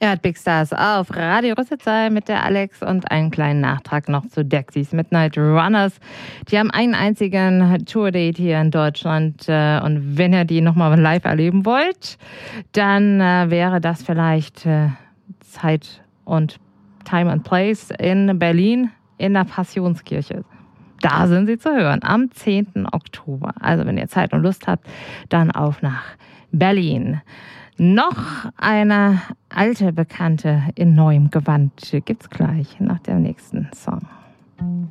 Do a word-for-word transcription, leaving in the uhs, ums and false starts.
Er hat Big Stars auf Radio Rüsselsheim mit der Alex und einen kleinen Nachtrag noch zu Dexys Midnight Runners. Die haben einen einzigen Tour-Date hier in Deutschland und wenn ihr die nochmal live erleben wollt, dann wäre das vielleicht Zeit und Time and Place in Berlin in der Passionskirche. Da sind sie zu hören am zehnten Oktober. Also wenn ihr Zeit und Lust habt, dann auf nach Berlin. Noch eine alte Bekannte in neuem Gewand gibt's gleich nach dem nächsten Song.